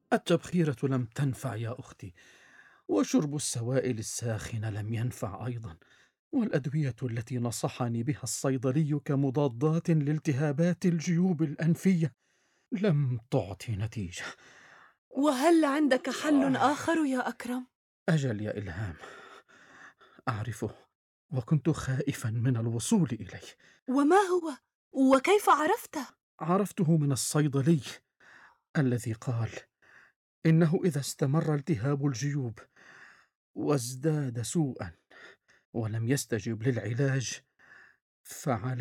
التبخيرة لم تنفع يا أختي، وشرب السوائل الساخنة لم ينفع أيضا، والأدوية التي نصحني بها الصيدلي كمضادات لالتهابات الجيوب الأنفية لم تعطي نتيجة. وهل عندك حل آخر يا أكرم؟ أجل يا إلهام، أعرفه، وكنت خائفا من الوصول إليه. وما هو؟ وكيف عرفته؟ عرفته من الصيدلي الذي قال إنه إذا استمر التهاب الجيوب وازداد سوءا ولم يستجب للعلاج فعليه